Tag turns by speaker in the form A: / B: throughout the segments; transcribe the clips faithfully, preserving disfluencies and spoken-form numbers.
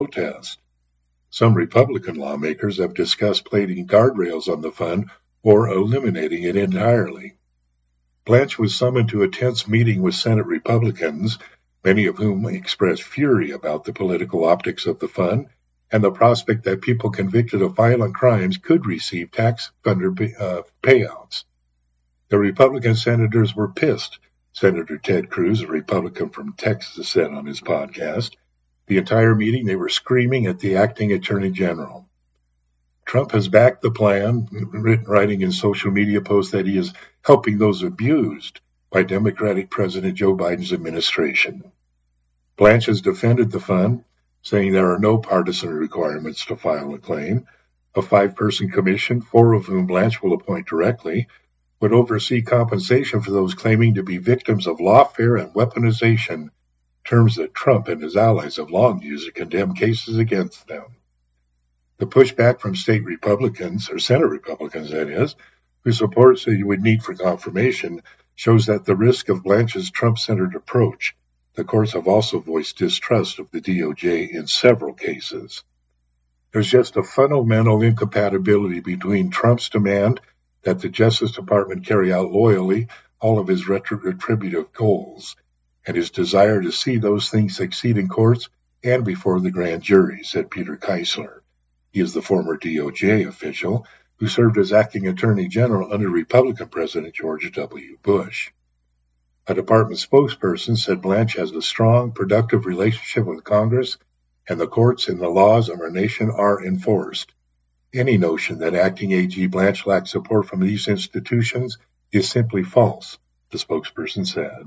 A: protest. Some Republican lawmakers have discussed placing guardrails on the fund or eliminating it entirely. Blanche was summoned to a tense meeting with Senate Republicans, many of whom expressed fury about the political optics of the fund and the prospect that people convicted of violent crimes could receive tax funder uh, payouts. The Republican senators were pissed. Senator Ted Cruz, a Republican from Texas, said on his podcast. The entire meeting, they were screaming at the acting attorney general. Trump has backed the plan, writing in social media posts that he is helping those abused by Democratic President Joe Biden's administration. Blanche has defended the fund, saying there are no partisan requirements to file a claim. A five-person commission, four of whom Blanche will appoint directly, would oversee compensation for those claiming to be victims of lawfare and weaponization, terms that Trump and his allies have long used to condemn cases against them. The pushback from state Republicans, or Senate Republicans that is, who support the would need for confirmation, shows that the risk of Blanche's Trump-centered approach. The courts have also voiced distrust of the D O J in several cases. There's just a fundamental incompatibility between Trump's demand that the Justice Department carry out loyally all of his retributive goals, and his desire to see those things succeed in courts and before the grand jury, said Peter Keisler. He is the former D O J official who served as acting attorney general under Republican President George W. Bush. A department spokesperson said Blanche has a strong, productive relationship with Congress, and the courts and the laws of our nation are enforced. Any notion that acting A G Blanche lacks support from these institutions is simply false, the spokesperson said.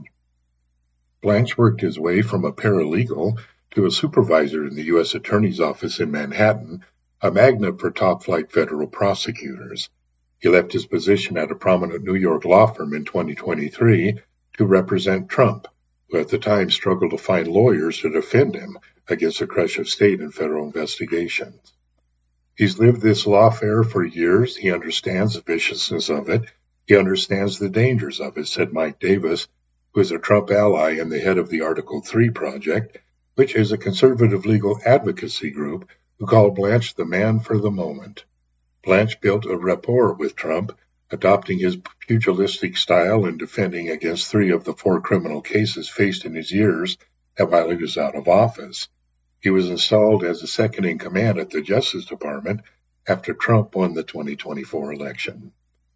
A: Blanche worked his way from a paralegal to a supervisor in the U S Attorney's Office in Manhattan, a magnet for top-flight federal prosecutors. He left his position at a prominent New York law firm in twenty twenty-three to represent Trump, who at the time struggled to find lawyers to defend him against a crush of state and federal investigations. He's lived this lawfare for years. He understands the viciousness of it. He understands the dangers of it, said Mike Davis, who is a Trump ally and the head of the Article three Project, which is a conservative legal advocacy group who called Blanche the man for the moment. Blanche built a rapport with Trump, adopting his pugilistic style and defending against three of the four criminal cases faced in his years while he was out of office. He was installed as a second-in-command at the Justice Department after Trump won the twenty twenty-four election.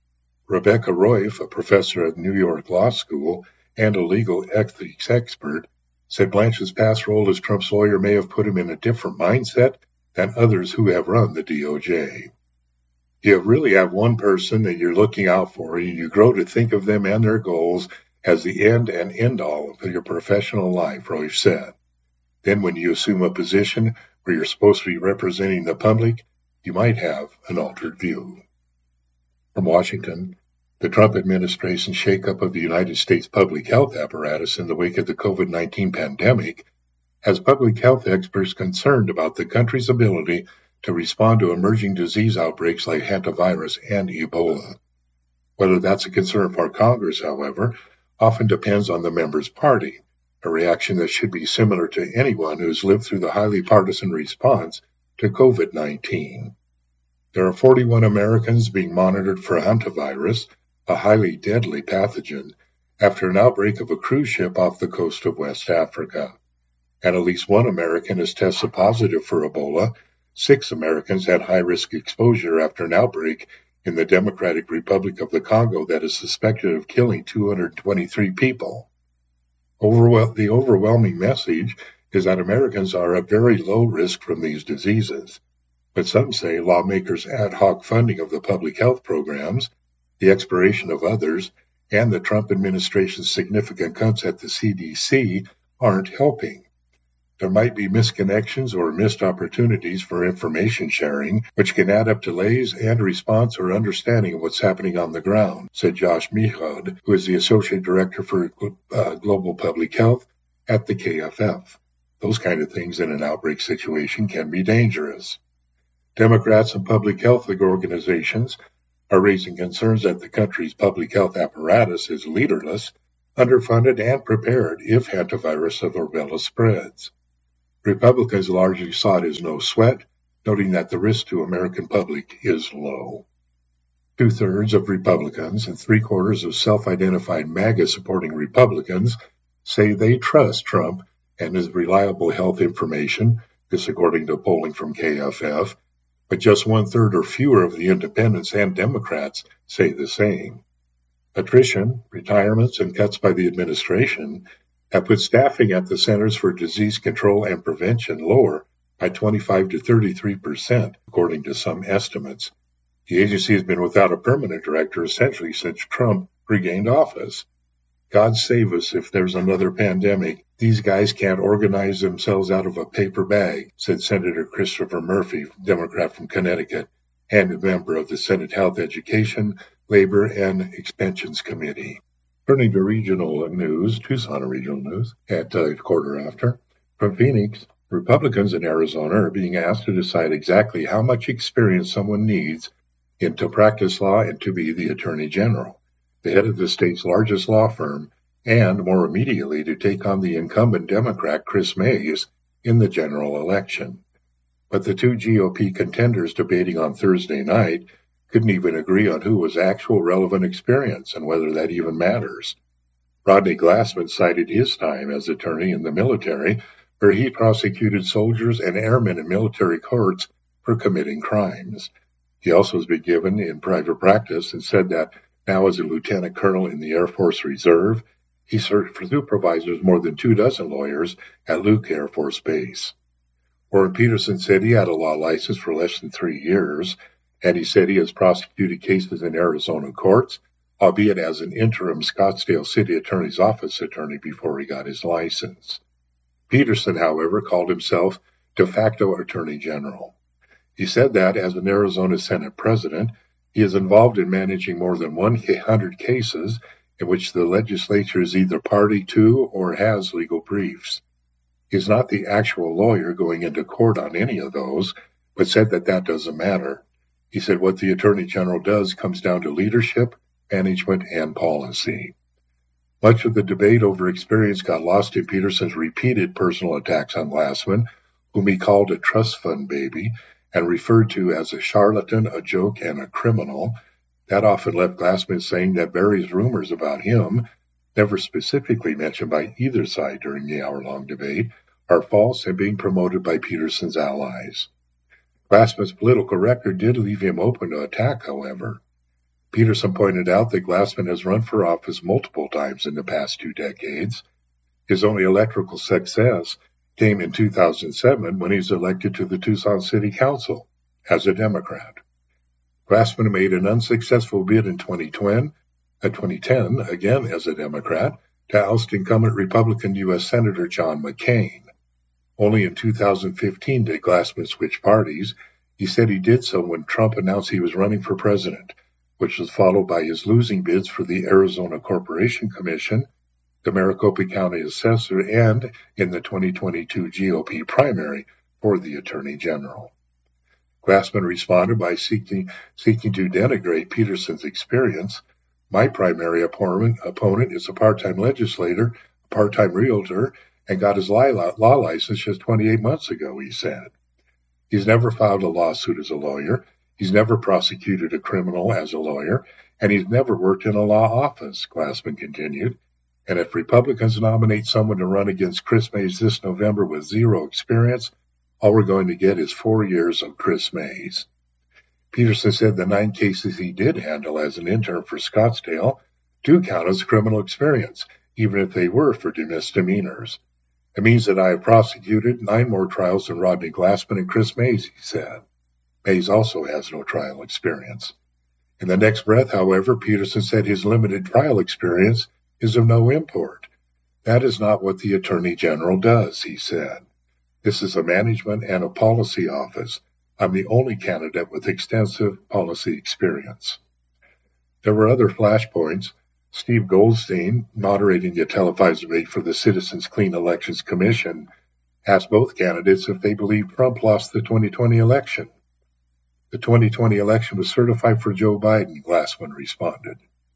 A: Rebecca Roiff, a professor at New York Law School and a legal ethics expert, said Blanche's past role as Trump's lawyer may have put him in a different mindset than others who have run the D O J. You really have one person that you're looking out for, and you grow to think of them and their goals as the end and end-all of your professional life, Roiff said. Then when you assume a position where you're supposed to be representing the public, you might have an altered view. From Washington, the Trump administration's shakeup of the United States public health apparatus in the wake of the COVID nineteen pandemic has public health experts concerned about the country's ability to respond to emerging disease outbreaks like hantavirus and Ebola. Whether that's a concern for Congress, however, often depends on the member's party, a reaction that should be similar to anyone who's lived through the highly partisan response to COVID nineteen. There are forty-one Americans being monitored for hantavirus, a highly deadly pathogen, after an outbreak of a cruise ship off the coast of West Africa. And at least one American has tested positive for Ebola. Six Americans had high-risk exposure after an outbreak in the Democratic Republic of the Congo that is suspected of killing two hundred twenty-three people. Overwhel- the overwhelming message is that Americans are at very low risk from these diseases. But some say lawmakers' ad hoc funding of the public health programs, the expiration of others, and the Trump administration's significant cuts at the C D C aren't helping. There might be misconnections or missed opportunities for information sharing, which can add up delays and response or understanding of what's happening on the ground, said Josh Mehod, who is the Associate Director for uh, Global Public Health at the K F F. Those kind of things in an outbreak situation can be dangerous. Democrats and public health organizations are raising concerns that the country's public health apparatus is leaderless, underfunded, and prepared if hantavirus of Ebola spreads. Republicans largely saw it as no sweat, noting that the risk to American public is low. Two-thirds of Republicans and three-quarters of self-identified MAGA-supporting Republicans say they trust Trump and his reliable health information, this according to polling from K F F, but just one-third or fewer of the independents and Democrats say the same. Attrition, retirements, and cuts by the administration have put staffing at the Centers for Disease Control and Prevention lower by twenty-five to thirty-three percent, according to some estimates. The agency has been without a permanent director essentially since Trump regained office. God save us if there's another pandemic. These guys can't organize themselves out of a paper bag, said Senator Christopher Murphy, Democrat from Connecticut, and a member of the Senate Health, Education, Labor, and Expansions Committee. Turning to regional news, Tucson regional news, at uh, quarter after. From Phoenix, Republicans in Arizona are being asked to decide exactly how much experience someone needs in to practice law and to be the Attorney General, the head of the state's largest law firm, and more immediately to take on the incumbent Democrat Chris Mays in the general election. But the two G O P contenders debating on Thursday night couldn't even agree on who was actual relevant experience and whether that even matters. Rodney Glassman cited his time as attorney in the military, where he prosecuted soldiers and airmen in military courts for committing crimes. He also has been given in private practice and said that now as a lieutenant colonel in the Air Force Reserve, he supervises more than two dozen lawyers at Luke Air Force Base. Warren Peterson said he had a law license for less than three years, and he said he has prosecuted cases in Arizona courts, albeit as an interim Scottsdale City Attorney's Office attorney before he got his license. Peterson, however, called himself de facto Attorney General. He said that, as an Arizona Senate president, he is involved in managing more than one hundred cases in which the legislature is either party to or has legal briefs. He is not the actual lawyer going into court on any of those, but said that that doesn't matter. He said what the Attorney General does comes down to leadership, management, and policy. Much of the debate over experience got lost in Peterson's repeated personal attacks on Glassman, whom he called a trust fund baby and referred to as a charlatan, a joke, and a criminal. That often left Glassman saying that various rumors about him, never specifically mentioned by either side during the hour-long debate, are false and being promoted by Peterson's allies. Glassman's political record did leave him open to attack, however. Peterson pointed out that Glassman has run for office multiple times in the past two decades. His only electoral success came in two thousand seven when he was elected to the Tucson City Council as a Democrat. Glassman made an unsuccessful bid in twenty ten, again as a Democrat, to oust incumbent Republican U S Senator John McCain. Only in two thousand fifteen did Glassman switch parties. He said he did so when Trump announced he was running for president, which was followed by his losing bids for the Arizona Corporation Commission, the Maricopa County Assessor, and in the twenty twenty-two G O P primary for the Attorney General. Glassman responded by seeking, seeking to denigrate Peterson's experience. My primary opponent, opponent is a part-time legislator, a part-time realtor, and got his law, law license just twenty-eight months ago, he said. He's never filed a lawsuit as a lawyer. He's never prosecuted a criminal as a lawyer, and he's never worked in a law office, Glassman continued. And if Republicans nominate someone to run against Chris Mays this November with zero experience, all we're going to get is four years of Chris Mays. Peterson said the nine cases he did handle as an intern for Scottsdale do count as criminal experience, even if they were for misdemeanors. It means that I have prosecuted nine more trials than Rodney Glassman and Chris Mays, he said. Mays also has no trial experience. In the next breath, however, Peterson said his limited trial experience is of no import. That is not what the Attorney General does, he said. This is a management and a policy office. I'm the only candidate with extensive policy experience. There were other flashpoints. Steve Goldstein, moderating the televised debate for the Citizens Clean Elections Commission, asked both candidates if they believed Trump lost the twenty twenty election. The twenty twenty election was certified for Joe Biden, Glassman responded.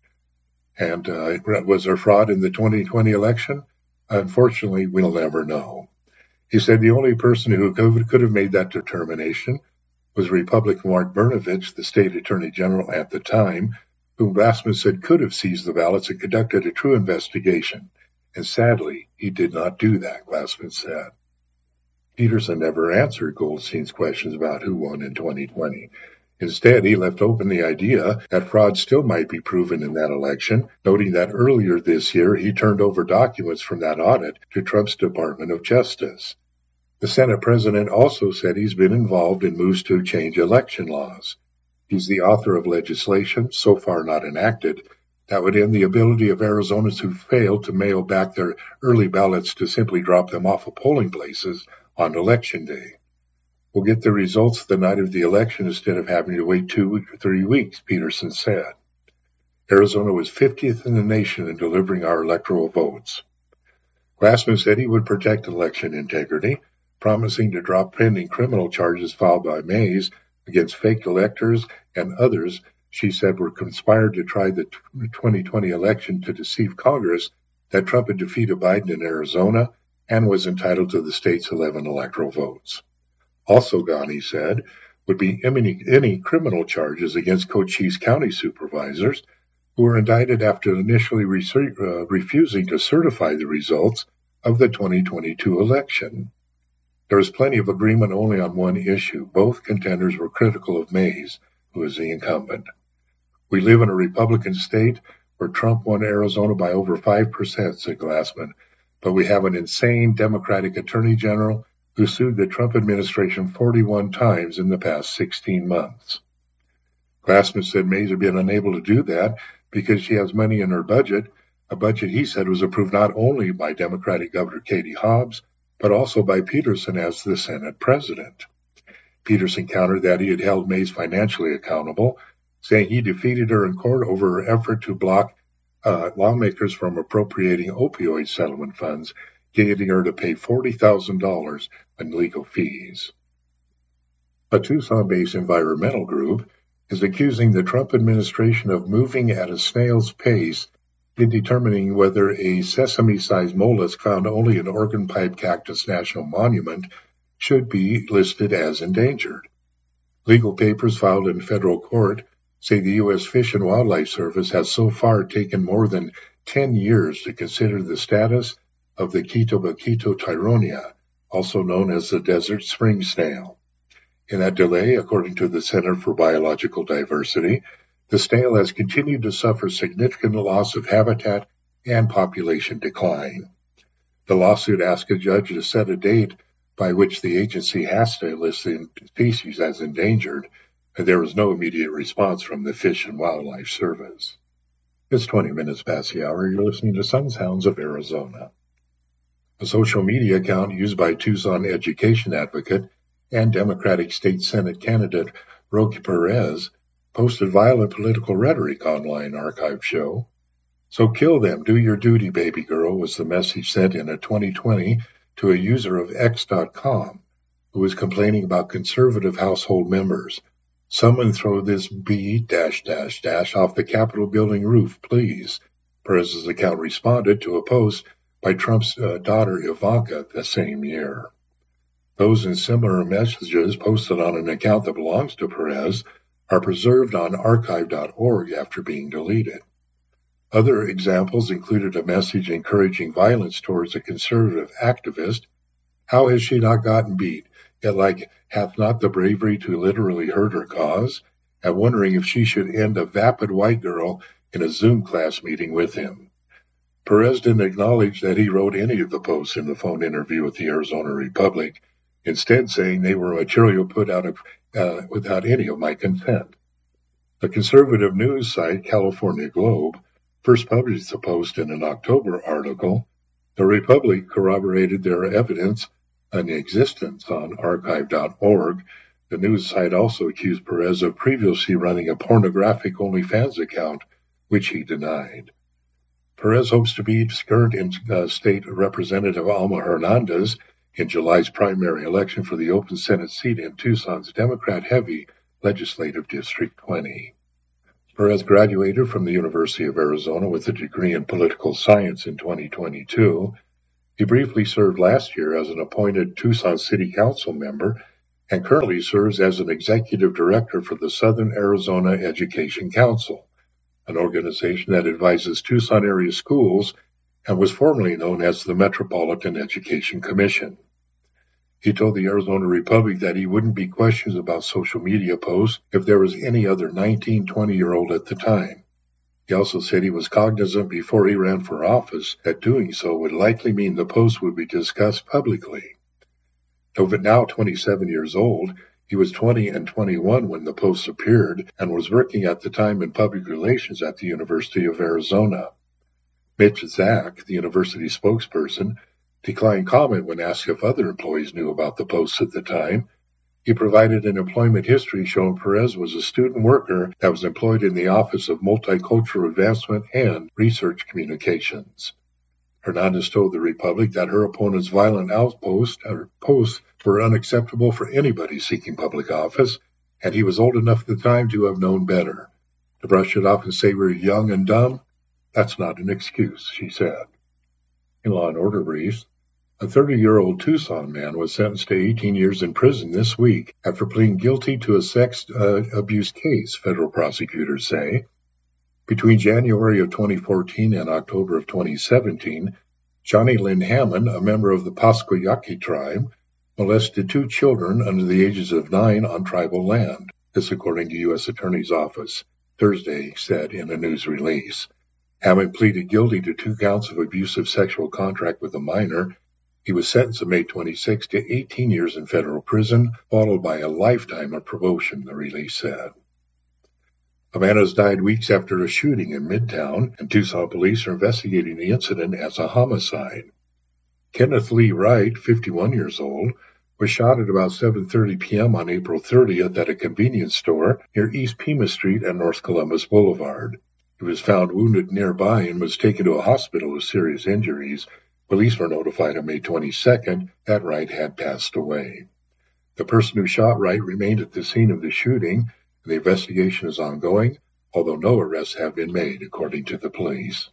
A: And uh, was there fraud in the twenty twenty election? Unfortunately, we'll never know. He said the only person who could have made that determination was Republican Mark Brnovich, the state attorney general at the time, whom Glassman said could have seized the ballots and conducted a true investigation. And sadly, he did not do that, Glassman said. Peterson never answered Goldstein's questions about who won in twenty twenty. Instead, he left open the idea that fraud still might be proven in that election, noting that earlier this year he turned over documents from that audit to Trump's Department of Justice. The Senate president also said he's been involved in moves to change election laws. He's the author of legislation, so far not enacted, that would end the ability of Arizonans who failed to mail back their early ballots to simply drop them off of polling places on Election Day. We'll get the results the night of the election instead of having to wait two or three weeks, Peterson said. Arizona was fiftieth in the nation in delivering our electoral votes. Glassman said he would protect election integrity, promising to drop pending criminal charges filed by Mays against fake electors and others she said were conspired to try the twenty twenty election to deceive Congress that Trump had defeated Biden in Arizona and was entitled to the state's eleven electoral votes. Also gone, he said, would be any, any criminal charges against Cochise County supervisors who were indicted after initially re- uh, refusing to certify the results of the twenty twenty-two election. There was plenty of agreement only on one issue. Both contenders were critical of Mays, who is the incumbent. We live in a Republican state where Trump won Arizona by over five percent, said Glassman, but we have an insane Democratic attorney general who sued the Trump administration forty-one times in the past sixteen months. Glassman said Mays had been unable to do that because she has money in her budget, a budget he said was approved not only by Democratic Governor Katie Hobbs, but also by Peterson as the Senate president. Peterson countered that he had held Mays financially accountable, saying he defeated her in court over her effort to block uh, lawmakers from appropriating opioid settlement funds, getting her to pay forty thousand dollars in legal fees. A Tucson-based environmental group is accusing the Trump administration of moving at a snail's pace in determining whether a sesame-sized mollusk found only in Organ Pipe Cactus National Monument should be listed as endangered. Legal papers filed in federal court say the U S Fish and Wildlife Service has so far taken more than ten years to consider the status of the Quitobaquito tyronia, also known as the desert spring snail. In that delay, according to the Center for Biological Diversity, the snail has continued to suffer significant loss of habitat and population decline. The lawsuit asked a judge to set a date by which the agency has to list the species as endangered, and there was no immediate response from the Fish and Wildlife Service. It's twenty minutes past the hour. You're listening to Sun Sounds of Arizona. A social media account used by Tucson education advocate and Democratic State Senate candidate Roque Perez posted violent political rhetoric online, archive show. So kill them, do your duty, baby girl, was the message sent in a twenty twenty to a user of X dot com who was complaining about conservative household members. Someone throw this B dash dash dash off the Capitol building roof, please. Perez's account responded to a post by Trump's uh, daughter Ivanka the same year. Those and similar messages posted on an account that belongs to Perez are preserved on archive dot org after being deleted. Other examples included a message encouraging violence towards a conservative activist. How has she not gotten beat? Yet like hath not the bravery to literally hurt her cause? And wondering if she should end a vapid white girl in a Zoom class meeting with him. Perez didn't acknowledge that he wrote any of the posts in the phone interview with the Arizona Republic, instead saying they were material put out of, uh, without any of my consent. The conservative news site California Globe first published the post in an October article. The Republic corroborated their evidence and existence on archive dot org. The news site also accused Perez of previously running a pornographic OnlyFans account, which he denied. Perez hopes to beat current uh, state representative Alma Hernandez in July's primary election for the open Senate seat in Tucson's Democrat-heavy Legislative District twenty. Perez graduated from the University of Arizona with a degree in political science in twenty twenty-two. He briefly served last year as an appointed Tucson City Council member and currently serves as an executive director for the Southern Arizona Education Council, an organization that advises Tucson area schools and was formerly known as the Metropolitan Education Commission. He told the Arizona Republic that he wouldn't be questioned about social media posts if there was any other nineteen, twenty-year-old at the time. He also said he was cognizant before he ran for office that doing so would likely mean the posts would be discussed publicly. Though now twenty-seven years old, he was twenty and twenty-one when the posts appeared and was working at the time in public relations at the University of Arizona. Mitch Zach, the university spokesperson, declined comment when asked if other employees knew about the posts at the time. He provided an employment history showing Perez was a student worker that was employed in the Office of Multicultural Advancement and Research Communications. Hernandez told the Republic that her opponent's violent outposts or posts were unacceptable for anybody seeking public office, and he was old enough at the time to have known better. To brush it off and say we're young and dumb, that's not an excuse, she said. In Law and Order briefs, a thirty-year-old Tucson man was sentenced to eighteen years in prison this week after pleading guilty to a sex uh, abuse case, federal prosecutors say. Between January of twenty fourteen and October of twenty seventeen, Johnny Lynn Hammond, a member of the Pascoyaqui tribe, molested two children under the ages of nine on tribal land, this according to U S Attorney's Office, Thursday said in a news release. Hammond pleaded guilty to two counts of abusive sexual contact with a minor. He was sentenced on May twenty-sixth to eighteen years in federal prison, followed by a lifetime of probation, the release said. A man has died weeks after a shooting in Midtown, and Tucson police are investigating the incident as a homicide. Kenneth Lee Wright, fifty-one years old, was shot at about seven thirty p.m. on April thirtieth at a convenience store near East Pima Street and North Columbus Boulevard. He was found wounded nearby and was taken to a hospital with serious injuries. Police were notified on May twenty-second that Wright had passed away. The person who shot Wright remained at the scene of the shooting, and the investigation is ongoing, although no arrests have been made, according to the police.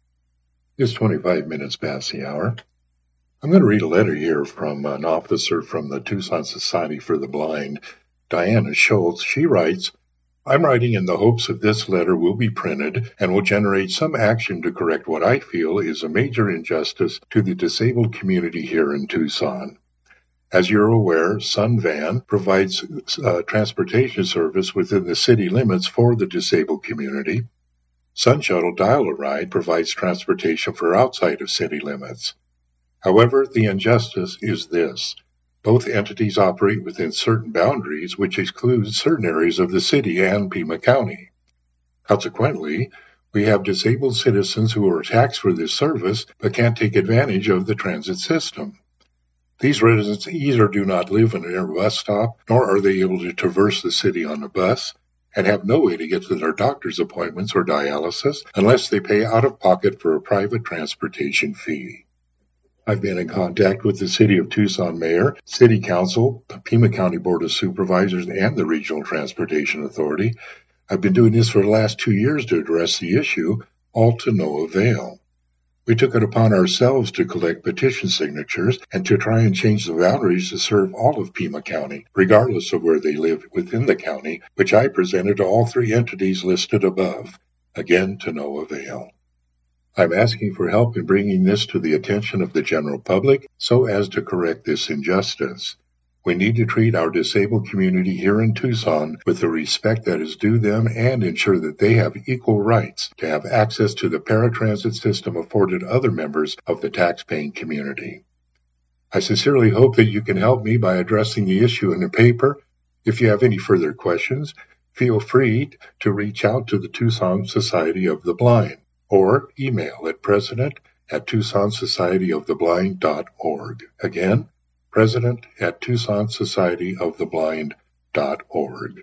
A: It's twenty-five minutes past the hour. I'm going to read a letter here from an officer from the Tucson Society for the Blind, Diana Schultz. She writes, I'm writing in the hopes that this letter will be printed and will generate some action to correct what I feel is a major injustice to the disabled community here in Tucson. As you're aware, Sun Van provides uh, transportation service within the city limits for the disabled community. Sun Shuttle Dial-A-Ride provides transportation for outside of city limits. However, the injustice is this. Both entities operate within certain boundaries, which excludes certain areas of the city and Pima County. Consequently, we have disabled citizens who are taxed for this service but can't take advantage of the transit system. These residents either do not live in a bus stop, nor are they able to traverse the city on a bus, and have no way to get to their doctor's appointments or dialysis unless they pay out of pocket for a private transportation fee. I've been in contact with the City of Tucson Mayor, City Council, Pima County Board of Supervisors, and the Regional Transportation Authority. I've been doing this for the last two years to address the issue, all to no avail. We took it upon ourselves to collect petition signatures and to try and change the boundaries to serve all of Pima County, regardless of where they live within the county, which I presented to all three entities listed above. Again, to no avail. I'm asking for help in bringing this to the attention of the general public so as to correct this injustice. We need to treat our disabled community here in Tucson with the respect that is due them and ensure that they have equal rights to have access to the paratransit system afforded other members of the tax-paying community. I sincerely hope that you can help me by addressing the issue in the paper. If you have any further questions, feel free to reach out to the Tucson Society of the Blind or email at president at tucson society of the blind dot org. Again, president at tucson society of the blind dot org.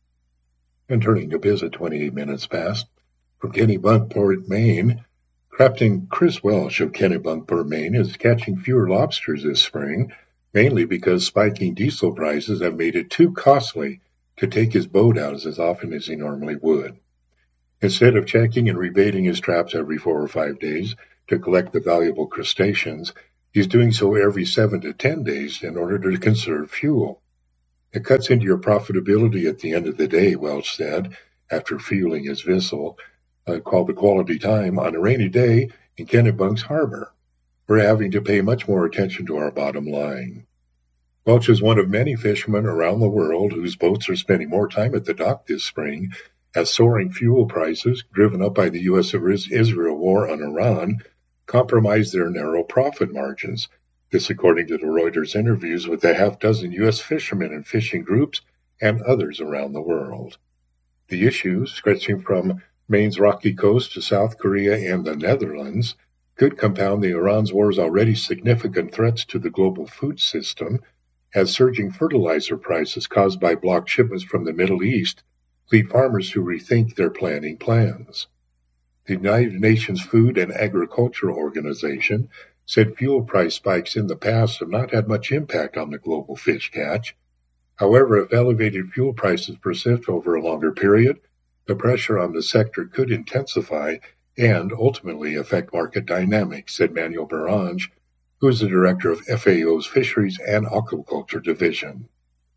A: And turning to biz at twenty-eight minutes past, from Kennebunkport, Maine, Captain Chris Welsh of Kennebunkport, Maine, is catching fewer lobsters this spring, mainly because spiking diesel prices have made it too costly to take his boat out as often as he normally would. Instead of checking and rebaiting his traps every four or five days to collect the valuable crustaceans, He's doing so every seven to ten days in order to conserve fuel. It cuts into your profitability at the end of the day, Welch said, after fueling his vessel, uh, called the Quality Time, on a rainy day in Kennebunk's harbor. We're having to pay much more attention to our bottom line. Welch is one of many fishermen around the world whose boats are spending more time at the dock this spring as soaring fuel prices, driven up by the U S Israel war on Iran, compromise their narrow profit margins. This according to the Reuters interviews with a half dozen U S fishermen and fishing groups and others around the world. The issues, stretching from Maine's rocky coast to South Korea and the Netherlands, could compound the Iran's war's already significant threats to the global food system, as surging fertilizer prices caused by blocked shipments from the Middle East lead farmers to rethink their planting plans. The United Nations Food and Agriculture Organization said fuel price spikes in the past have not had much impact on the global fish catch. However, if elevated fuel prices persist over a longer period, the pressure on the sector could intensify and ultimately affect market dynamics, said Manuel Barange, who is the director of F A O's Fisheries and Aquaculture Division.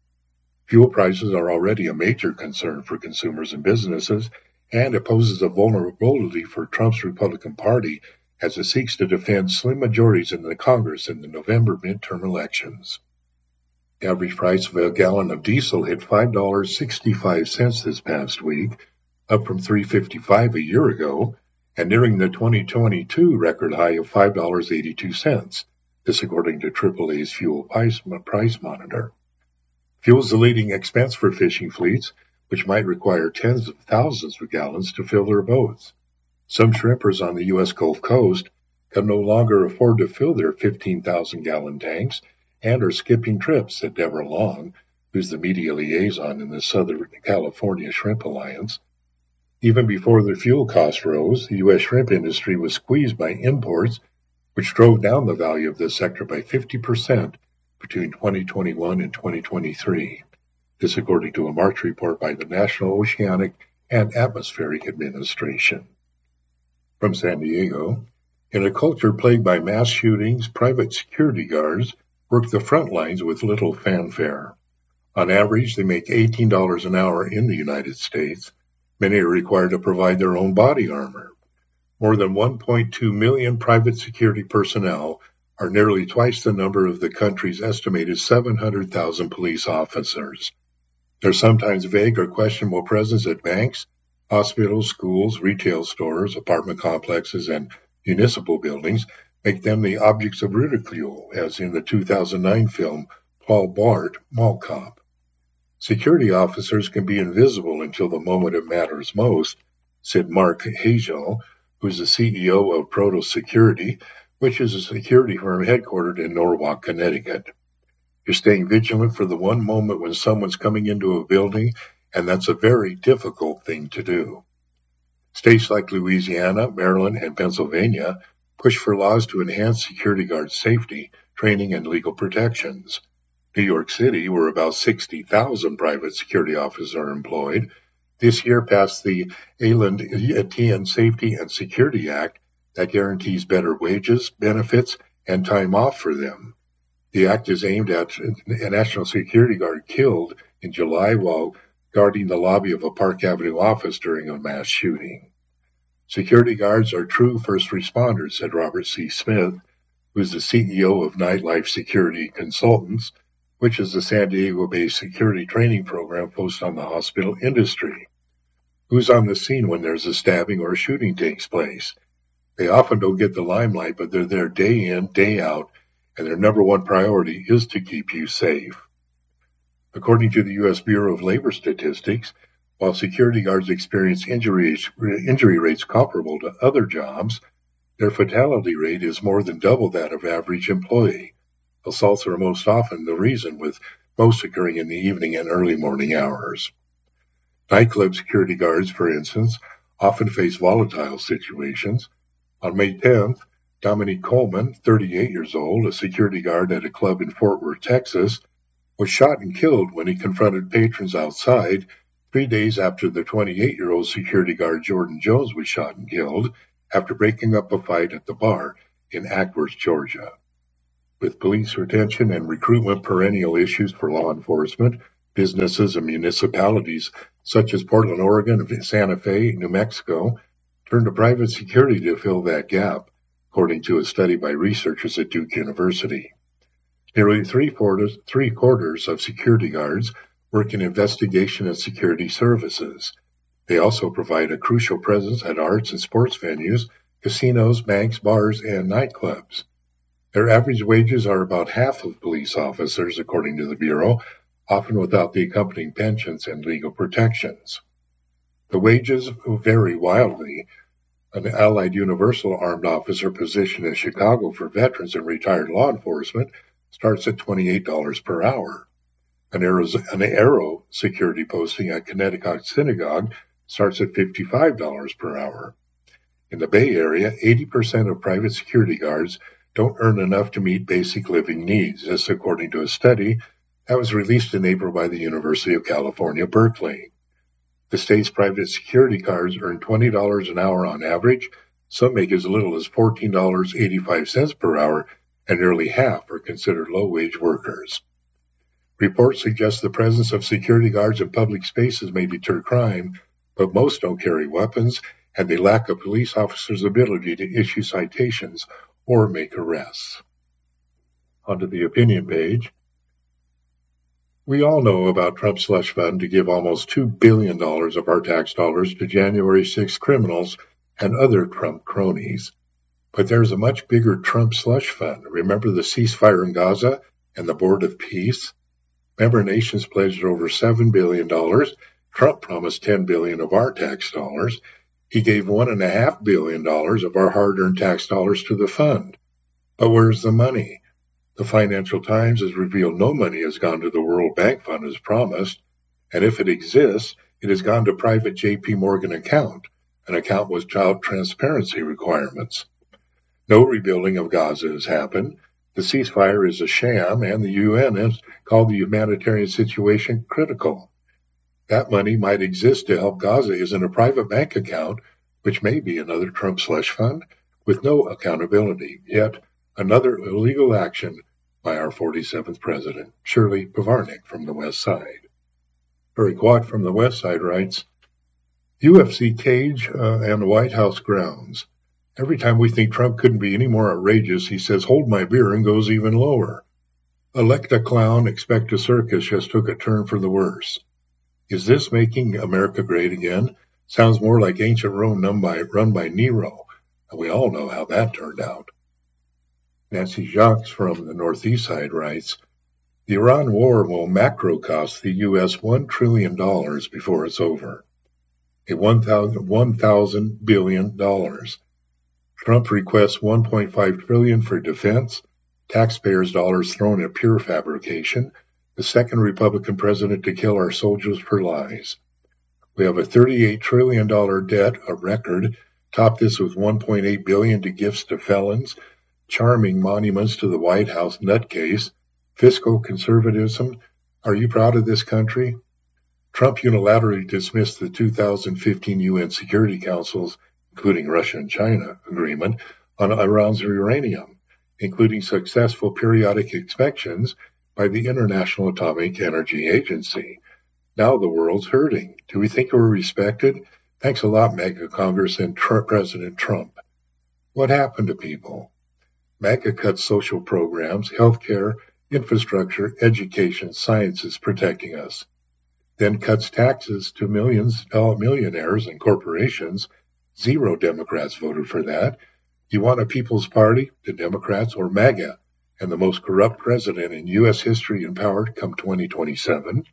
A: Fuel prices are already a major concern for consumers and businesses, and it poses a vulnerability for Trump's Republican Party as it seeks to defend slim majorities in the Congress in the November midterm elections. The average price of a gallon of diesel hit five dollars and sixty-five cents this past week, up from three dollars and fifty-five cents a year ago, and nearing the twenty twenty-two record high of five dollars and eighty-two cents, this according to triple A's Fuel Price Monitor. Fuel is the leading expense for fishing fleets, which might require tens of thousands of gallons to fill their boats. Some shrimpers on the U S Gulf Coast can no longer afford to fill their fifteen thousand gallon tanks and are skipping trips, said Deborah Long, who's the media liaison in the Southern California Shrimp Alliance. Even before the fuel costs rose, the U S shrimp industry was squeezed by imports, which drove down the value of this sector by fifty percent between twenty twenty-one and twenty twenty-three. This according to a March report by the National Oceanic and Atmospheric Administration. From San Diego, in a culture plagued by mass shootings, private security guards work the front lines with little fanfare. On average, they make eighteen dollars an hour in the United States. Many are required to provide their own body armor. More than one point two million private security personnel are nearly twice the number of the country's estimated seven hundred thousand police officers. Their sometimes vague or questionable presence at banks, hospitals, schools, retail stores, apartment complexes, and municipal buildings make them the objects of ridicule, as in the two thousand nine film Paul Blart, Mall Cop. Security officers can be invisible until the moment it matters most, said Mark Hagel, who is the C E O of Proto Security, which is a security firm headquartered in Norwalk, Connecticut. You're staying vigilant for the one moment when someone's coming into a building, and that's a very difficult thing to do. States like Louisiana, Maryland, and Pennsylvania push for laws to enhance security guard safety, training, and legal protections. New York City, where about sixty thousand private security officers are employed, this year passed the A L E T N Safety and Security Act that guarantees better wages, benefits, and time off for them. The act is aimed at a national security guard killed in July while guarding the lobby of a Park Avenue office during a mass shooting. Security guards are true first responders, said Robert C. Smith, who is the C E O of Nightlife Security Consultants, which is a San Diego-based security training program focused on the hospital industry. Who's on the scene when there's a stabbing or a shooting takes place? They often don't get the limelight, but they're there day in, day out, and their number one priority is to keep you safe. According to the U S Bureau of Labor Statistics, while security guards experience injury, injury rates comparable to other jobs, their fatality rate is more than double that of average employee. Assaults are most often the reason, with most occurring in the evening and early morning hours. Nightclub security guards, for instance, often face volatile situations. On May tenth, Dominique Coleman, thirty-eight years old, a security guard at a club in Fort Worth, Texas, was shot and killed when he confronted patrons outside, three days after the twenty-eight-year-old security guard Jordan Jones was shot and killed after breaking up a fight at the bar in Acworth, Georgia. With police retention and recruitment perennial issues for law enforcement, businesses and municipalities such as Portland, Oregon, and Santa Fe, New Mexico, turned to private security to fill that gap, according to a study by researchers at Duke University. Nearly three-quarters, three-quarters of security guards work in investigation and security services. They also provide a crucial presence at arts and sports venues, casinos, banks, bars, and nightclubs. Their average wages are about half of police officers, according to the Bureau, often without the accompanying pensions and legal protections. The wages vary wildly. An Allied Universal Armed Officer position in Chicago for veterans and retired law enforcement starts at twenty-eight dollars per hour. An Aero, an Aero security posting at Connecticut Synagogue starts at fifty-five dollars per hour. In the Bay Area, eighty percent of private security guards don't earn enough to meet basic living needs, this according to a study that was released in April by the University of California, Berkeley. The state's private security guards earn twenty dollars an hour on average. Some make as little as fourteen dollars and eighty-five cents per hour, and nearly half are considered low-wage workers. Reports suggest the presence of security guards in public spaces may deter crime, but most don't carry weapons, and they lack a police officer's ability to issue citations or make arrests. Onto the opinion page. We all know about Trump's slush fund to give almost two billion dollars of our tax dollars to January sixth criminals and other Trump cronies. But there's a much bigger Trump slush fund. Remember the ceasefire in Gaza and the Board of Peace? Member nations pledged over seven billion dollars. Trump promised ten billion dollars of our tax dollars. He gave one point five billion dollars of our hard-earned tax dollars to the fund. But where's the money? The Financial Times has revealed no money has gone to the World Bank Fund as promised, and if it exists, it has gone to private J P Morgan account, an account with child transparency requirements. No rebuilding of Gaza has happened. The ceasefire is a sham, and the U N has called the humanitarian situation critical. That money might exist to help Gaza is in a private bank account, which may be another Trump slush fund, with no accountability, yet another illegal action by our forty-seventh president, Shirley Pavarnik from the West Side. Barry Quat from the West Side writes, U F C cage uh, and White House grounds. Every time we think Trump couldn't be any more outrageous, he says, hold my beer, and goes even lower. Elect a clown, expect a circus just took a turn for the worse. Is this making America great again? Sounds more like ancient Rome run by, run by Nero, and we all know how that turned out. Nancy Jacques from the Northeast Side writes, the Iran war will macro cost the U S one trillion dollars before it's over. A one thousand billion dollars. Trump requests one point five trillion dollars for defense, taxpayers' dollars thrown at pure fabrication, the second Republican president to kill our soldiers for lies. We have a thirty-eight trillion dollars debt, a record, top this with one point eight billion dollars to gifts to felons, charming monuments to the White House nutcase, fiscal conservatism. Are you proud of this country? Trump unilaterally dismissed the two thousand fifteen U N Security Council's, including Russia and China, agreement on Iran's uranium, including successful periodic inspections by the International Atomic Energy Agency. Now the world's hurting. Do we think we're respected? Thanks a lot, MAGA Congress and Trump, President Trump. What happened to people? MAGA cuts social programs, healthcare, infrastructure, education, science is protecting us. Then cuts taxes to millions, uh, millionaires and corporations. Zero Democrats voted for that. You want a People's Party, the Democrats, or MAGA, and the most corrupt president in U S history in power come twenty twenty-seven?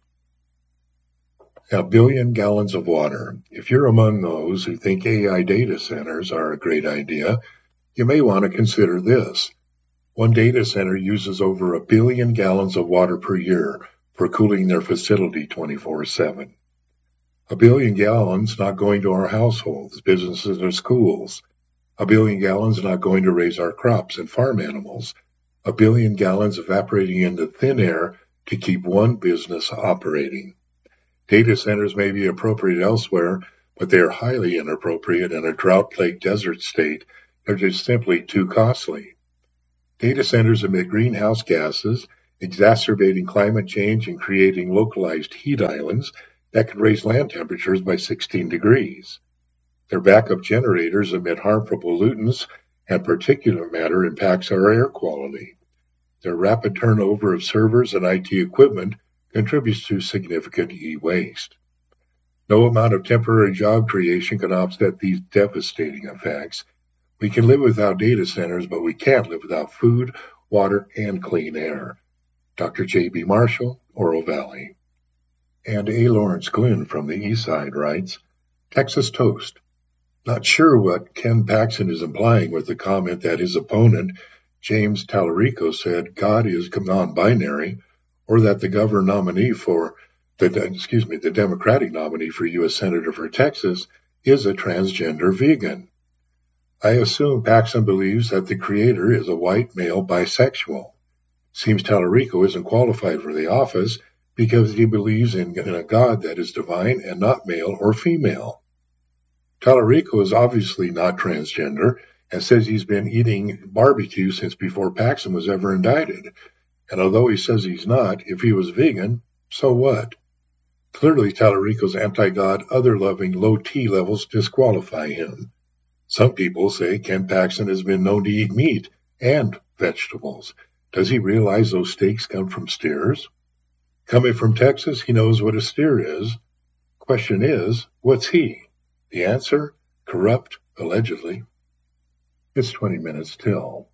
A: A billion gallons of water. If you're among those who think A I data centers are a great idea, you may want to consider this. One data center uses over a billion gallons of water per year for cooling their facility twenty-four seven. A billion gallons not going to our households, businesses, or schools. A billion gallons not going to raise our crops and farm animals. A billion gallons evaporating into thin air to keep one business operating. Data centers may be appropriate elsewhere, but they are highly inappropriate in a drought-plagued desert state. They're just simply too costly. Data centers emit greenhouse gases, exacerbating climate change and creating localized heat islands that could raise land temperatures by sixteen degrees. Their backup generators emit harmful pollutants, and particulate matter impacts our air quality. Their rapid turnover of servers and I T equipment contributes to significant e-waste. No amount of temporary job creation can offset these devastating effects. We can live without data centers, but we can't live without food, water, and clean air. Doctor J B Marshall, Oro Valley. And A. Lawrence Glynn from the East Side writes, Texas toast. Not sure what Ken Paxton is implying with the comment that his opponent, James Tallarico, said God is non-binary, or that the governor nominee for the excuse me the Democratic nominee for U S Senator for Texas is a transgender vegan. I assume Paxton believes that the creator is a white male bisexual. Seems Tallarico isn't qualified for the office because he believes in, in a God that is divine and not male or female. Tallarico is obviously not transgender and says he's been eating barbecue since before Paxton was ever indicted. And although he says he's not, if he was vegan, so what? Clearly, Tallarico's anti-God, other-loving, low T levels disqualify him. Some people say Ken Paxton has been known to eat meat and vegetables. Does he realize those steaks come from steers? Coming from Texas, he knows what a steer is. Question is, what's he? The answer? Corrupt, allegedly. It's twenty minutes till.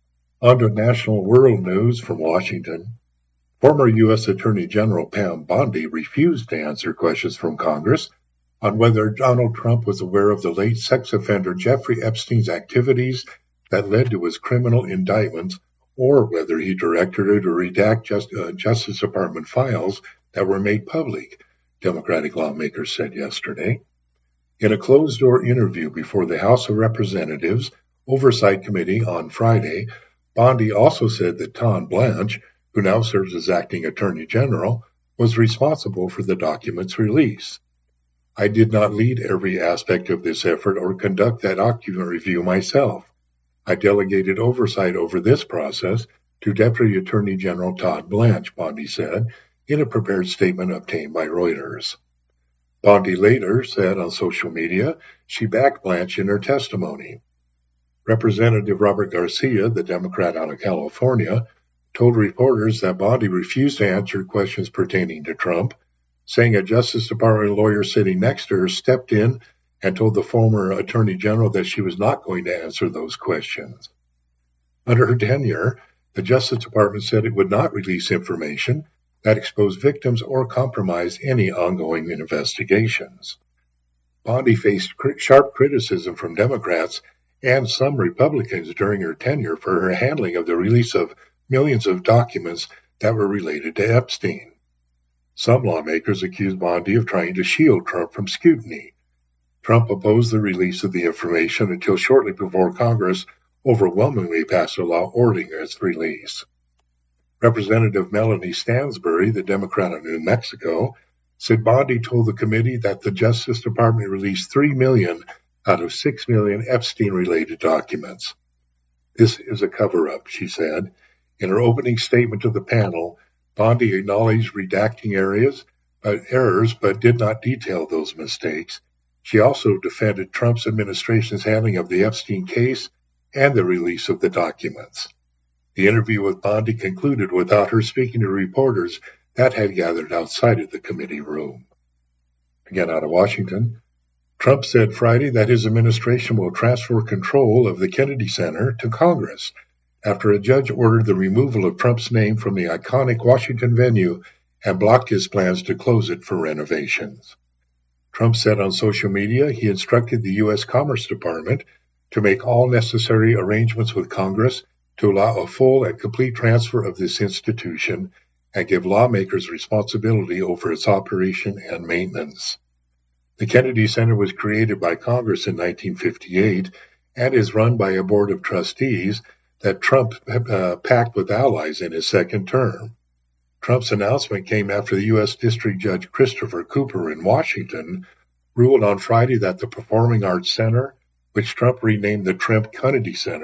A: On to national world news from Washington. Former U S Attorney General Pam Bondi refused to answer questions from Congress on whether Donald Trump was aware of the late sex offender Jeffrey Epstein's activities that led to his criminal indictments, or whether he directed her to redact just, uh, Justice Department files that were made public, Democratic lawmakers said yesterday. In a closed-door interview before the House of Representatives Oversight Committee on Friday, Bondi also said that Todd Blanche, who now serves as acting Attorney General, was responsible for the document's release. I did not lead every aspect of this effort or conduct that document review myself. I delegated oversight over this process to Deputy Attorney General Todd Blanche, Bondi said, in a prepared statement obtained by Reuters. Bondi later said on social media she backed Blanche in her testimony. Representative Robert Garcia, the Democrat out of California, told reporters that Bondi refused to answer questions pertaining to Trump, saying a Justice Department lawyer sitting next to her stepped in and told the former Attorney General that she was not going to answer those questions. Under her tenure, the Justice Department said it would not release information that exposed victims or compromised any ongoing investigations. Bondi faced sharp criticism from Democrats and some Republicans during her tenure for her handling of the release of millions of documents that were related to Epstein. Some lawmakers accused Bondi of trying to shield Trump from scrutiny. Trump opposed the release of the information until shortly before Congress overwhelmingly passed a law ordering its release. Representative Melanie Stansbury, the Democrat of New Mexico, said Bondi told the committee that the Justice Department released three million out of six million Epstein-related documents. This is a cover-up, she said. In her opening statement to the panel, Bondi acknowledged redacting areas, but errors, but did not detail those mistakes. She also defended Trump's administration's handling of the Epstein case and the release of the documents. The interview with Bondi concluded without her speaking to reporters that had gathered outside of the committee room. Again out of Washington, Trump said Friday that his administration will transfer control of the Kennedy Center to Congress after a judge ordered the removal of Trump's name from the iconic Washington venue and blocked his plans to close it for renovations. Trump said on social media he instructed the U S Commerce Department to make all necessary arrangements with Congress to allow a full and complete transfer of this institution and give lawmakers responsibility over its operation and maintenance. The Kennedy Center was created by Congress in nineteen fifty-eight and is run by a board of trustees that Trump uh, packed with allies in his second term. Trump's announcement came after the U S District Judge Christopher Cooper in Washington ruled on Friday that the Performing Arts Center, which Trump renamed the Trump Kennedy Center,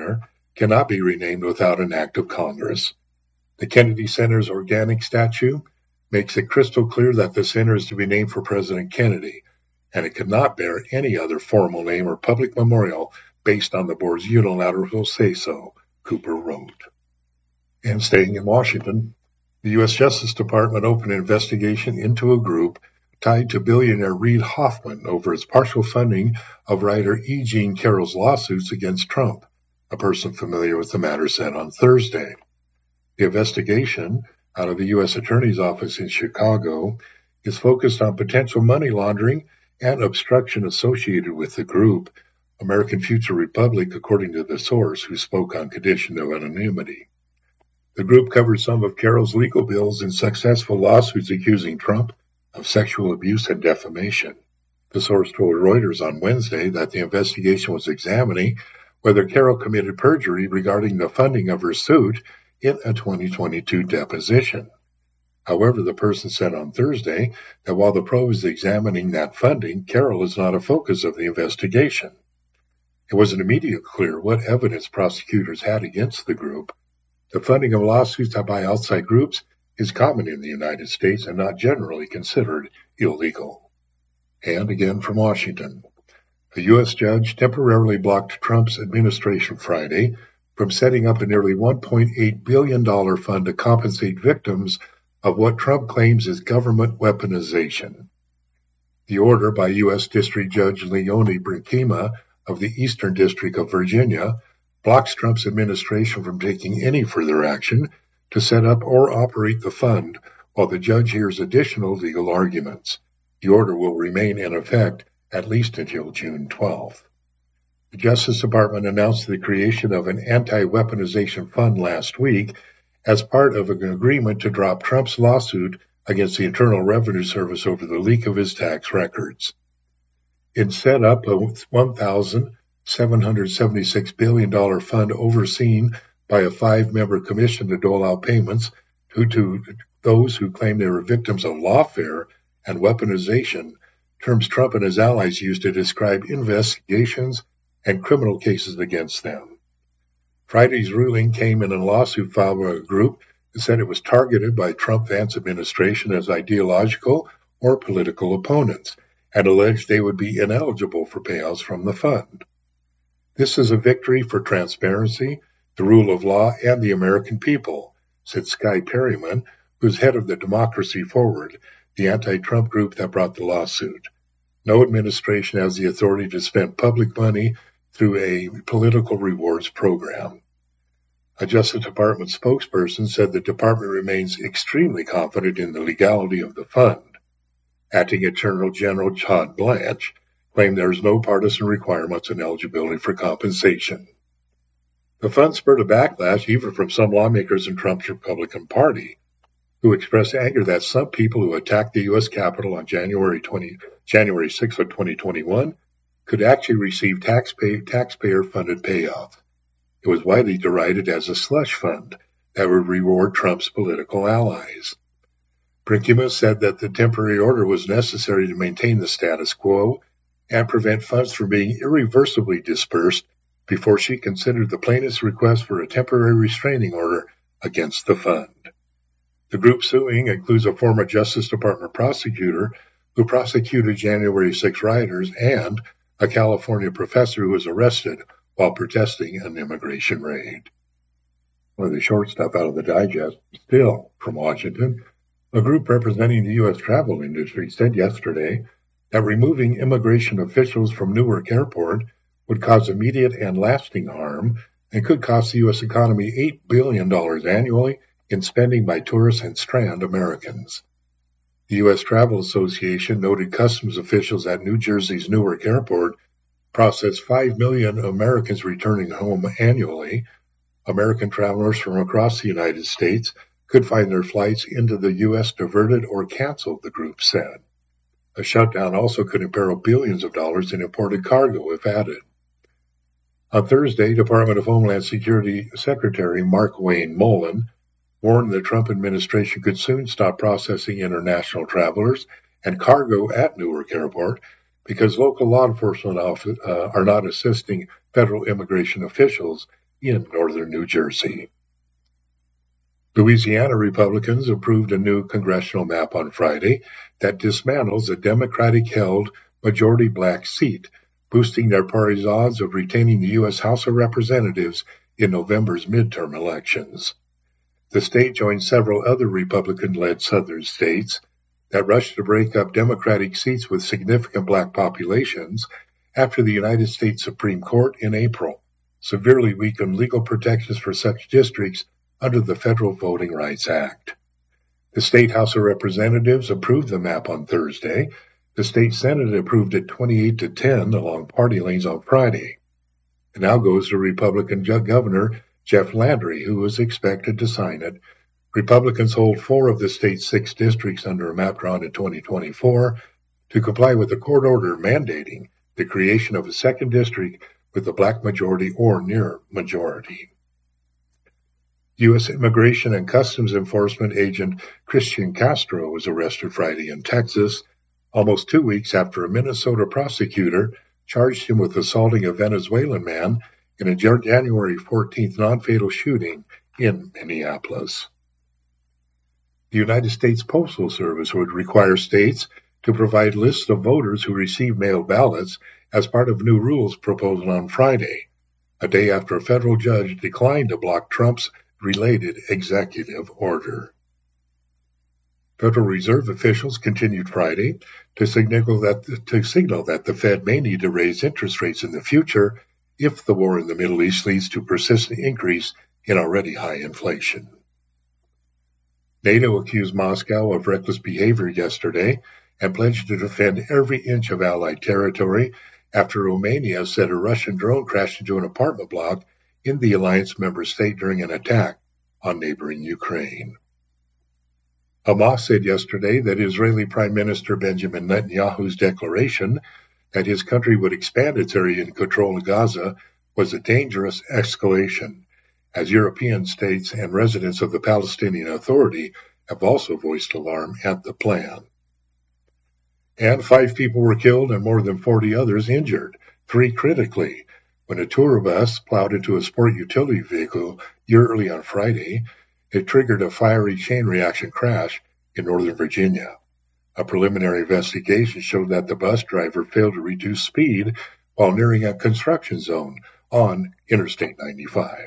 A: cannot be renamed without an act of Congress. The Kennedy Center's organic statue makes it crystal clear that the center is to be named for President Kennedy, and it cannot bear any other formal name or public memorial based on the board's unilateral say-so, Cooper wrote. And staying in Washington, the U S Justice Department opened an investigation into a group tied to billionaire Reid Hoffman over its partial funding of writer E. Jean Carroll's lawsuits against Trump, a person familiar with the matter said on Thursday. The investigation, out of the U S Attorney's Office in Chicago, is focused on potential money laundering and obstruction associated with the group, American Future Republic, according to the source who spoke on condition of anonymity. The group covered some of Carroll's legal bills in successful lawsuits accusing Trump of sexual abuse and defamation. The source told Reuters on Wednesday that the investigation was examining whether Carroll committed perjury regarding the funding of her suit in a twenty twenty-two deposition. However, the person said on Thursday that while the probe is examining that funding, Carroll is not a focus of the investigation. It wasn't immediately clear what evidence prosecutors had against the group. The funding of lawsuits by outside groups is common in the United States and not generally considered illegal. And again from Washington, a U S judge temporarily blocked Trump's administration Friday from setting up a nearly one point eight billion dollars fund to compensate victims of what Trump claims is government weaponization. The order by U S District Judge Leonie Brinkema of the Eastern District of Virginia blocks Trump's administration from taking any further action to set up or operate the fund while the judge hears additional legal arguments. The order will remain in effect at least until June twelfth. The Justice Department announced the creation of an anti-weaponization fund last week as part of an agreement to drop Trump's lawsuit against the Internal Revenue Service over the leak of his tax records. It set up a one thousand seven hundred seventy-six billion dollars fund overseen by a five-member commission to dole out payments to, to those who claim they were victims of lawfare and weaponization, terms Trump and his allies used to describe investigations and criminal cases against them. Friday's ruling came in a lawsuit filed by a group that said it was targeted by Trump-Vance administration as ideological or political opponents and alleged they would be ineligible for payouts from the fund. This is a victory for transparency, the rule of law, and the American people, said Skye Perryman, who's head of the Democracy Forward, the anti-Trump group that brought the lawsuit. No administration has the authority to spend public money through a political rewards program. A Justice Department spokesperson said the department remains extremely confident in the legality of the fund. Acting Attorney General Todd Blanche claimed there is no partisan requirements and eligibility for compensation. The fund spurred a backlash even from some lawmakers in Trump's Republican Party, who expressed anger that some people who attacked the U S Capitol on January twentieth, January sixth of twenty twenty-one could actually receive taxpay, taxpayer-funded payoff. It was widely derided as a slush fund that would reward Trump's political allies. Brinkema said that the temporary order was necessary to maintain the status quo and prevent funds from being irreversibly dispersed before she considered the plaintiff's request for a temporary restraining order against the fund. The group suing includes a former Justice Department prosecutor who prosecuted January sixth rioters and a California professor who was arrested while protesting an immigration raid. One of the short stuff out of the digest, still from Washington, a group representing the U S travel industry said yesterday that removing immigration officials from Newark Airport would cause immediate and lasting harm and could cost the U S economy eight billion dollars annually in spending by tourists and strand Americans. The U S Travel Association noted customs officials at New Jersey's Newark Airport process five million Americans returning home annually. American travelers from across the United States could find their flights into the U S diverted or canceled, the group said. A shutdown also could imperil billions of dollars in imported cargo if added. On Thursday, Department of Homeland Security Secretary Mark Wayne Mullen warned the Trump administration could soon stop processing international travelers and cargo at Newark Airport because local law enforcement office, uh, are not assisting federal immigration officials in northern New Jersey. Louisiana Republicans approved a new congressional map on Friday that dismantles a Democratic-held majority black seat, boosting their party's odds of retaining the U S House of Representatives in November's midterm elections. The state joined several other Republican-led southern states that rushed to break up Democratic seats with significant black populations after the United States Supreme Court in April severely weakened legal protections for such districts under the Federal Voting Rights Act. The State House of Representatives approved the map on Thursday. The State Senate approved it twenty-eight to ten along party lines on Friday. It now goes to Republican Governor Jeff Landry, who is expected to sign it. Republicans hold four of the state's six districts under a map drawn in twenty twenty-four to comply with a court order mandating the creation of a second district with a black majority or near majority. U S Immigration and Customs Enforcement agent Christian Castro was arrested Friday in Texas, almost two weeks after a Minnesota prosecutor charged him with assaulting a Venezuelan man in a January fourteenth non-fatal shooting in Minneapolis. The United States Postal Service would require states to provide lists of voters who receive mail ballots as part of new rules proposed on Friday, a day after a federal judge declined to block Trump's related executive order. Federal Reserve officials continued Friday to signal that to signal that the Fed may need to raise interest rates in the future if the war in the Middle East leads to a persistent increase in already high inflation. NATO accused Moscow of reckless behavior yesterday and pledged to defend every inch of Allied territory after Romania said a Russian drone crashed into an apartment block in the alliance member state during an attack on neighboring Ukraine. Hamas said yesterday that Israeli Prime Minister Benjamin Netanyahu's declaration that his country would expand its area in control of Gaza was a dangerous escalation, as European states and residents of the Palestinian Authority have also voiced alarm at the plan. And five people were killed and more than forty others injured, three critically, when a tour bus plowed into a sport utility vehicle early on Friday. It triggered a fiery chain reaction crash in Northern Virginia. A preliminary investigation showed that the bus driver failed to reduce speed while nearing a construction zone on Interstate ninety-five.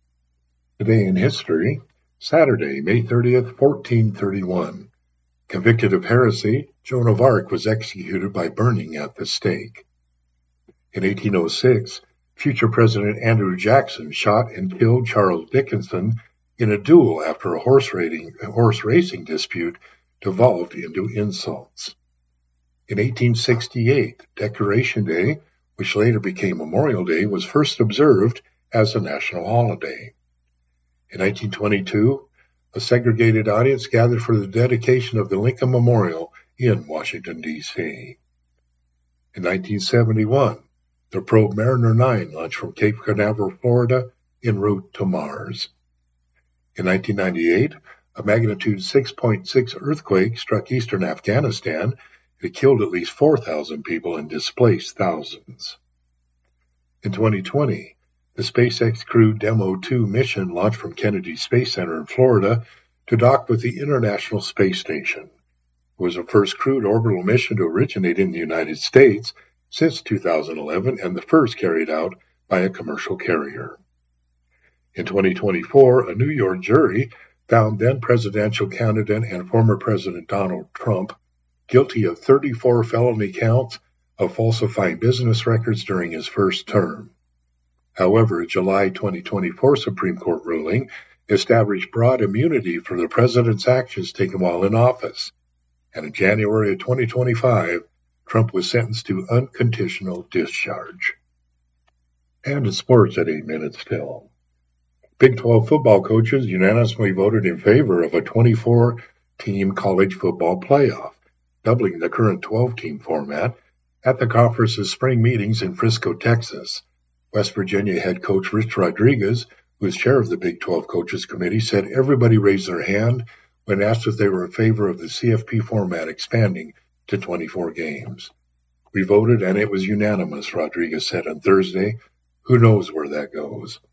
A: Today in history, Saturday, May thirtieth, fourteen thirty-one. Convicted of heresy, Joan of Arc was executed by burning at the stake. In eighteen oh six, future President Andrew Jackson shot and killed Charles Dickinson in a duel after a horse racing, a horse racing dispute devolved into insults. In eighteen sixty-eight, Decoration Day, which later became Memorial Day, was first observed as a national holiday. In nineteen twenty-two, a segregated audience gathered for the dedication of the Lincoln Memorial in Washington, D C In nineteen seventy-one, the probe Mariner nine launched from Cape Canaveral, Florida, en route to Mars. In nineteen ninety-eight, a magnitude six point six earthquake struck eastern Afghanistan. It killed at least four thousand people and displaced thousands. In twenty twenty, the SpaceX Crew Demo two mission launched from Kennedy Space Center in Florida to dock with the International Space Station. It was the first crewed orbital mission to originate in the United States since two thousand eleven and the first carried out by a commercial carrier. In twenty twenty-four, a New York jury found then-presidential candidate and former President Donald Trump guilty of thirty-four felony counts of falsifying business records during his first term. However, a July twenty twenty-four Supreme Court ruling established broad immunity for the president's actions taken while in office, and in January of twenty twenty-five, Trump was sentenced to unconditional discharge. And in sports at eight minutes till. Big twelve football coaches unanimously voted in favor of a twenty-four team college football playoff, doubling the current twelve team format, at the conference's spring meetings in Frisco, Texas. West Virginia head coach Rich Rodriguez, who is chair of the Big twelve Coaches Committee, said everybody raised their hand when asked if they were in favor of the C F P format expanding to twenty-four games. We voted and it was unanimous, Rodriguez said on Thursday. Who knows where that goes?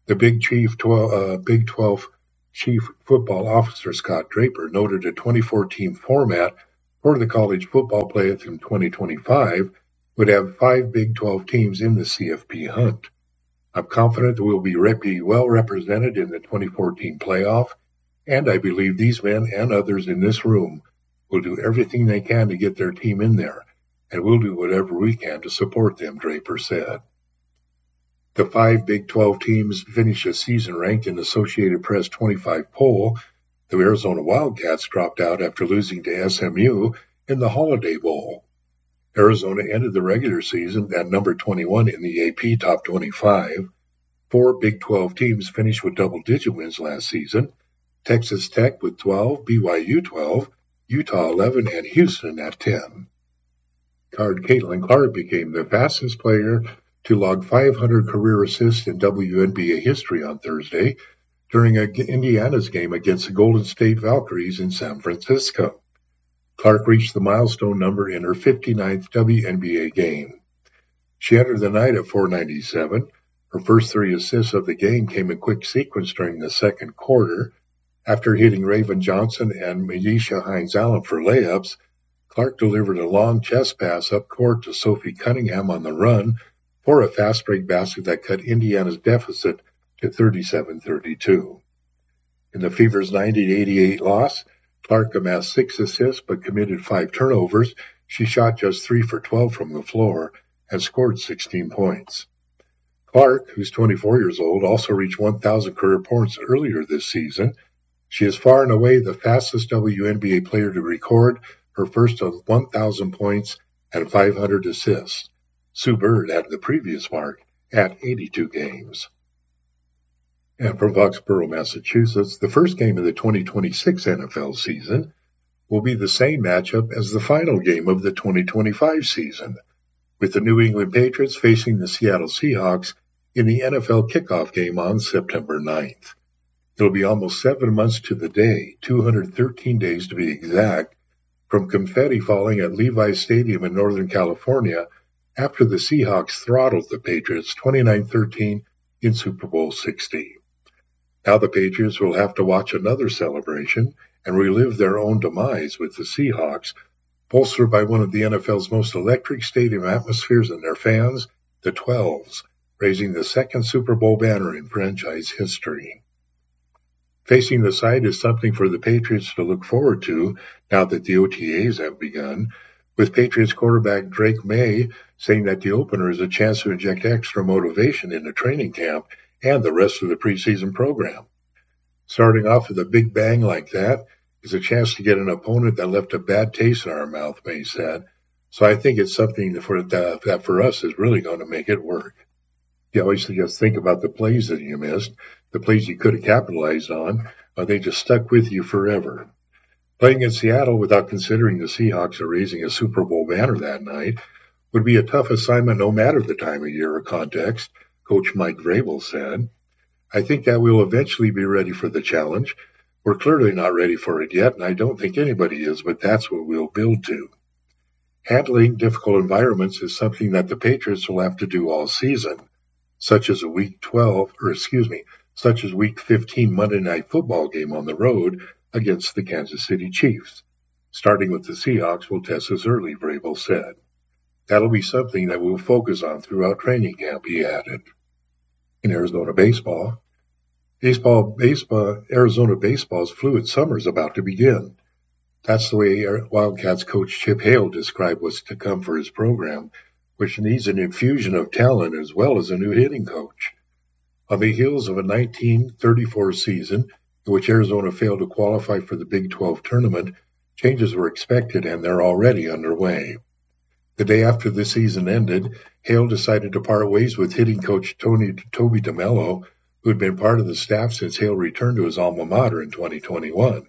A: The Big Chief twelve, uh, Big twelve Chief Football Officer Scott Draper noted a twenty-four team format for the college football playoff in twenty twenty-five would have five Big twelve teams in the C F P hunt. I'm confident that we'll be, rep- be well represented in the twenty fourteen playoff, and I believe these men and others in this room will do everything they can to get their team in there, and we'll do whatever we can to support them, Draper said. The five Big twelve teams finished the season ranked in Associated Press twenty-five poll. The Arizona Wildcats dropped out after losing to S M U in the Holiday Bowl. Arizona ended the regular season at number twenty-one in the A P Top twenty-five. Four Big twelve teams finished with double-digit wins last season. Texas Tech with twelve, B Y U twelve, Utah eleven, and Houston at ten. Guard Caitlin Clark became the fastest player to log five hundred career assists in W N B A history on Thursday during a, Indiana's game against the Golden State Valkyries in San Francisco. Clark reached the milestone number in her fifty-ninth W N B A game. She entered the night at four ninety-seven. Her first three assists of the game came in quick sequence during the second quarter. After hitting Raven Johnson and Mayesha Hines-Allen for layups, Clark delivered a long chest pass up court to Sophie Cunningham on the run for a fast break basket that cut Indiana's deficit to thirty-seven thirty-two. In the Fever's ninety eighty-eight loss, Clark amassed six assists but committed five turnovers. She shot just three for twelve from the floor and scored sixteen points. Clark, who's twenty-four years old, also reached one thousand career points earlier this season. She is far and away the fastest W N B A player to record her first of one thousand points and five hundred assists. Sue Bird had the previous mark at eighty-two games. And from Foxborough, Massachusetts, the first game of the twenty twenty-six N F L season will be the same matchup as the final game of the twenty twenty-five season, with the New England Patriots facing the Seattle Seahawks in the N F L kickoff game on September ninth. It'll be almost seven months to the day, two hundred thirteen days to be exact, from confetti falling at Levi's Stadium in Northern California after the Seahawks throttled the Patriots twenty-nine thirteen in Super Bowl sixty. Now the Patriots will have to watch another celebration and relive their own demise with the Seahawks, bolstered by one of the N F L's most electric stadium atmospheres and their fans, the twelves, raising the second Super Bowl banner in franchise history. Facing the site is something for the Patriots to look forward to now that the O T As have begun, with Patriots quarterback Drake May saying that the opener is a chance to inject extra motivation into training camp and the rest of the preseason program. Starting off with a big bang like that is a chance to get an opponent that left a bad taste in our mouth, May said. So I think it's something that for, that, that for us is really going to make it work. You always just think about the plays that you missed, the plays you could have capitalized on, or they just stuck with you forever. Playing in Seattle without considering the Seahawks are raising a Super Bowl banner that night would be a tough assignment no matter the time of year or context, Coach Mike Vrabel said. I think that we'll eventually be ready for the challenge. We're clearly not ready for it yet, and I don't think anybody is, but that's what we'll build to. Handling difficult environments is something that the Patriots will have to do all season, such as a Week twelve, or excuse me, such as Week fifteen Monday Night Football game on the road against the Kansas City Chiefs. Starting with the Seahawks will test us early, Vrabel said. That'll be something that we'll focus on throughout training camp, he added. In Arizona baseball, baseball, baseball, Arizona baseball's fluid summer is about to begin. That's the way Wildcats coach Chip Hale described what's to come for his program, which needs an infusion of talent as well as a new hitting coach. On the heels of a nineteen thirty-four season in which Arizona failed to qualify for the Big twelve tournament, changes were expected and they're already underway. The day after the season ended, Hale decided to part ways with hitting coach Tony Toby DeMello, who had been part of the staff since Hale returned to his alma mater in twenty twenty-one.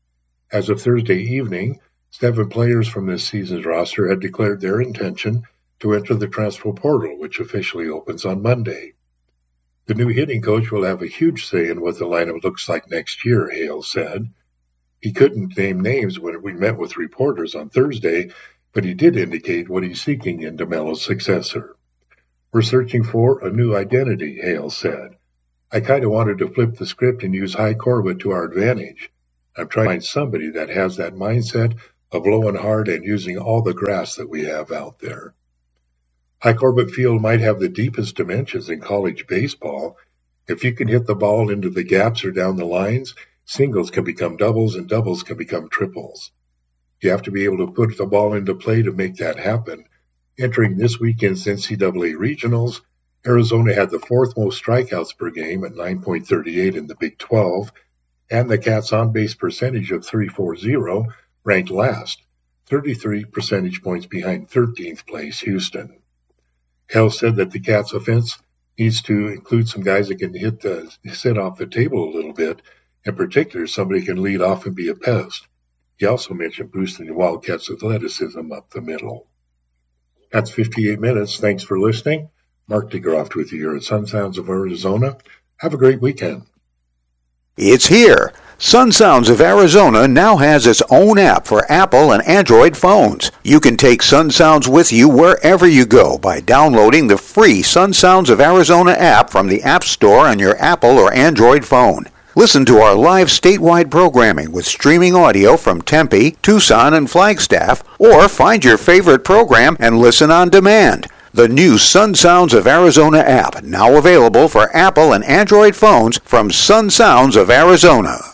A: As of Thursday evening, seven players from this season's roster had declared their intention to enter the transfer portal, which officially opens on Monday. The new hitting coach will have a huge say in what the lineup looks like next year, Hale said. He couldn't name names when we met with reporters on Thursday, but he did indicate what he's seeking in DeMello's successor. We're searching for a new identity, Hale said. I kind of wanted to flip the script and use High Corbett to our advantage. I'm trying to find somebody that has that mindset of blowing hard and using all the grass that we have out there. High Corbett Field might have the deepest dimensions in college baseball. If you can hit the ball into the gaps or down the lines, singles can become doubles and doubles can become triples. You have to be able to put the ball into play to make that happen. Entering this weekend's N C double A regionals, Arizona had the fourth most strikeouts per game at nine point three eight in the Big twelve, and the Cats' on-base percentage of three forty ranked last, thirty-three percentage points behind thirteenth place Houston. Hale said that the Cats' offense needs to include some guys that can hit the sit off the table a little bit. In particular, somebody can lead off and be a pest. He also mentioned boosting the Wildcats' athleticism up the middle. That's fifty-eight minutes. Thanks for listening. Mark DeGroft with you here at Sun Sounds of Arizona. Have a great weekend.
B: It's here. Sun Sounds of Arizona now has its own app for Apple and Android phones. You can take Sun Sounds with you wherever you go by downloading the free Sun Sounds of Arizona app from the App Store on your Apple or Android phone. Listen to our live statewide programming with streaming audio from Tempe, Tucson, and Flagstaff, or find your favorite program and listen on demand. The new Sun Sounds of Arizona app, now available for Apple and Android phones from Sun Sounds of Arizona.